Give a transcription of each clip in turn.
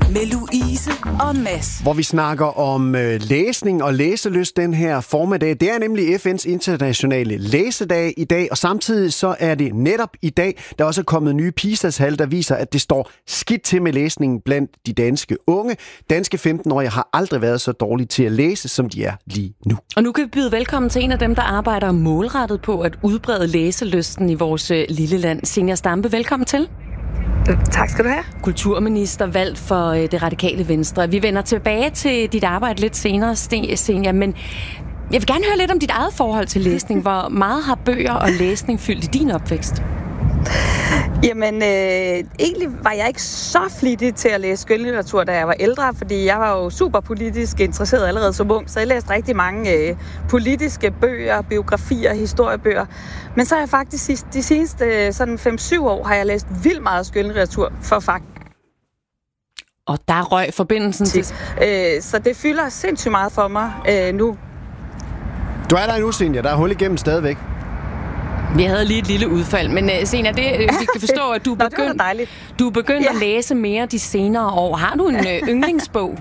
med Louise og Mads. Hvor vi snakker om læsning og læselyst den her formiddag. Det er nemlig FN's internationale læsedag i dag, og samtidig så er det netop i dag, der også er kommet nye PISA-tal, der viser, at det står skidt til med læsningen blandt de danske unge. Danske 15-årige har aldrig været så dårlige til at læse, som de er lige nu. Og nu kan vi byde velkommen til en af dem, der arbejder målrettet på at udbrede læselysten i vores lille land. Zenia Stampe, velkommen til. Tak skal du have. Kulturminister valgt for det radikale Venstre. Vi vender tilbage til dit arbejde lidt senere, Zenia, men jeg vil gerne høre lidt om dit eget forhold til læsning. Hvor meget har bøger og læsning fyldt i din opvækst? Jamen, egentlig var jeg ikke så flittig til at læse skønlitteratur, da jeg var ældre, fordi jeg var jo super politisk interesseret allerede som ung, så jeg læste rigtig mange politiske bøger, biografier, historiebøger. Men så har jeg faktisk de seneste sådan 5-7 år har jeg læst vildt meget skønlitteratur for faktisk. Og der røg forbindelsen til. Så det fylder sindssygt meget for mig nu. Du er der endnu, Zenia. Der er hul igennem stadigvæk. Vi havde lige et lille udfald, men Zenia, vi kan forstå, at du er begyndt at læse mere de senere år. Har du en yndlingsbog?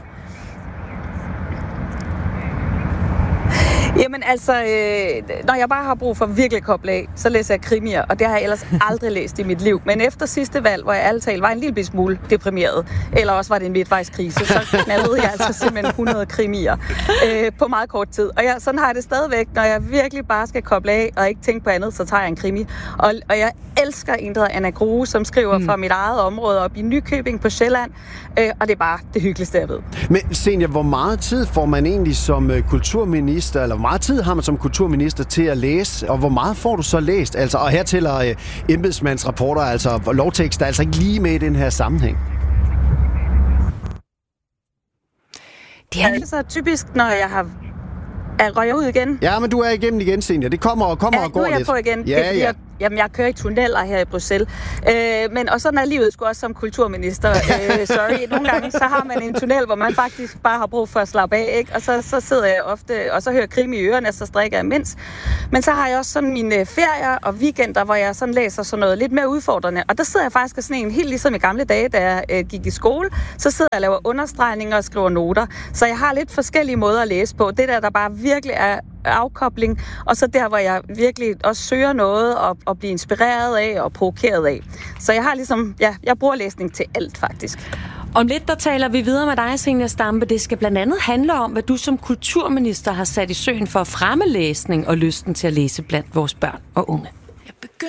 Jamen altså, når jeg bare har brug for virkelig koble af, så læser jeg krimier, og det har jeg ellers aldrig læst i mit liv. Men efter sidste valg, hvor jeg ærligt talt var en lille smule deprimeret, eller også var det en midtvejskrise, så knaldede jeg altså simpelthen 100 krimier på meget kort tid. Og sådan har jeg det stadigvæk, når jeg virkelig bare skal koble af og ikke tænke på andet, så tager jeg en krimi. Og jeg elsker en, der hedder Anna Grue, som skriver fra mit eget område op i Nykøbing på Sjælland, og det er bare det hyggeligste, jeg ved. Men Zenia, hvor meget tid får man egentlig som kulturminister, eller hvor meget tid har man som kulturminister til at læse, og hvor meget får du så læst? Altså, og her tæller embedsmandsrapporter, altså lovtekster, altså ikke lige med i den her sammenhæng. Det er så typisk, når jeg har røget ud igen. Ja, men du er igennem igen, Zenia. Det kommer og går lidt. Ja, nu er jeg på igen. Ja. Jeg kører i tunneller her i Bruxelles. Og sådan er livet sgu også som kulturminister. Nogle gange så har man en tunnel, hvor man faktisk bare har brug for at slappe af, ikke? Og så sidder jeg ofte, og så hører krimi i ørerne, og så strikker jeg mindst. Men så har jeg også sådan mine ferier og weekender, hvor jeg sådan læser sådan noget lidt mere udfordrende. Og der sidder jeg faktisk sådan en, helt ligesom i gamle dage, da jeg gik i skole, så sidder jeg og laver understregninger og skriver noter. Så jeg har lidt forskellige måder at læse på. Det der bare virkelig er afkobling, og så der, hvor jeg virkelig også søger noget og bliver inspireret af og provokeret af. Så jeg har ligesom, jeg bruger læsning til alt faktisk. Om lidt, der taler vi videre med dig, Zenia Stampe. Det skal blandt andet handle om, hvad du som kulturminister har sat i søen for at fremme læsning og lysten til at læse blandt vores børn og unge.